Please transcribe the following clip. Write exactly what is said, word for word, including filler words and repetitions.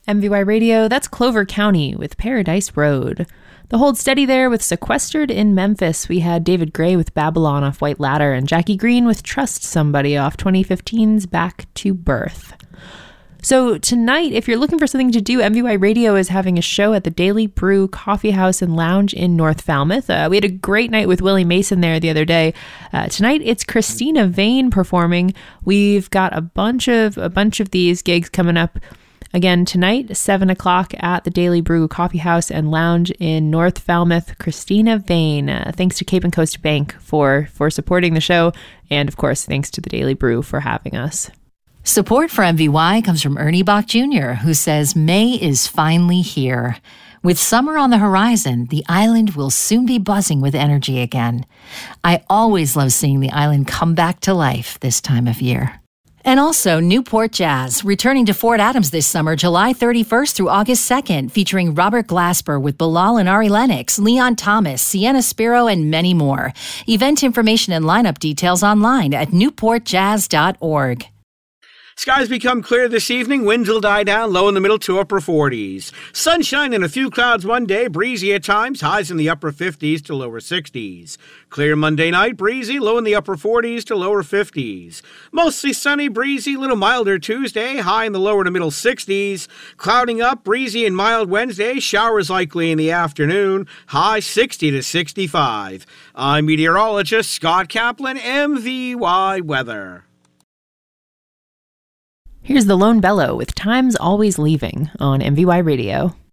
M V Y Radio, that's Clover County with Paradise Road. The Hold Steady there with Sequestered in Memphis. We had David Gray with Babylon off White Ladder and Jackie Green with Trust Somebody off twenty fifteen's Back to Birth. So tonight, if you're looking for something to do, M V Y Radio is having a show at the Daily Brew Coffee House and Lounge in North Falmouth. Uh, we had a great night with Willie Mason there the other day. Uh, tonight, it's Christina Vane performing. We've got a bunch of a bunch of these gigs coming up. Again, tonight, seven o'clock at the Daily Brew Coffee House and Lounge in North Falmouth. Christina Vane. Uh, thanks to Cape and Coast Bank for, for supporting the show. And of course, thanks to the Daily Brew for having us. Support for M V Y comes from Ernie Bach Junior, who says May is finally here. With summer on the horizon, the island will soon be buzzing with energy again. I always love seeing the island come back to life this time of year. And also Newport Jazz, returning to Fort Adams this summer, July thirty-first through August second, featuring Robert Glasper with Bilal and Ari Lennox, Leon Thomas, Sienna Spiro, and many more. Event information and lineup details online at newport jazz dot org. Skies become clear this evening. Winds will die down, low in the middle to upper forties. Sunshine and a few clouds one day, breezy at times, highs in the upper fifties to lower sixties. Clear Monday night, breezy, low in the upper forties to lower fifties. Mostly sunny, breezy, little milder Tuesday, high in the lower to middle sixties. Clouding up, breezy and mild Wednesday, showers likely in the afternoon, high sixty to sixty-five. I'm meteorologist Scott Kaplan, M V Y Weather. Here's the Lone Bellow with Time's Always Leaving on M V Y Radio.